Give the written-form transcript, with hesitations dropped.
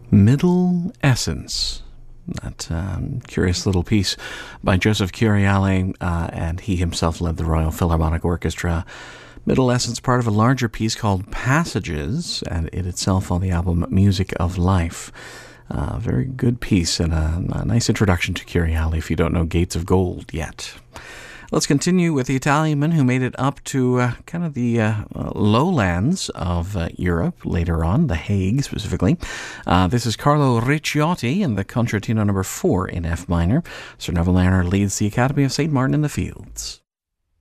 Middle Essence. That curious little piece by Joseph Curiale, and he himself led the Royal Philharmonic Orchestra. Middle Essence, part of a larger piece called Passages, and it itself on the album Music of Life. Very good piece and a nice introduction to Curiale if you don't know Gates of Gold yet. Let's continue with the Italian man who made it up to kind of the lowlands of Europe later on, The Hague specifically. This is Carlo Ricciotti and the Concertino No. 4 in F minor. Sir Neville Mariner leads the Academy of St. Martin in the Fields.